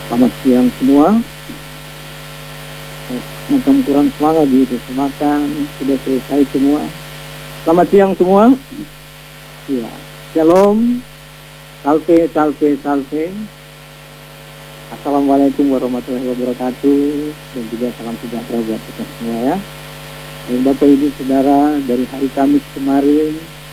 Selamat siang semua. Macam kurang semangat gitu, makan sudah selesai semua. Selamat siang semua. Ya, shalom, salve, salve, salve. Assalamualaikum warahmatullahi wabarakatuh, dan juga salam sejahtera buat kita semua ya. Dan Bapak Ibu Saudara, dari hari Kamis kemarin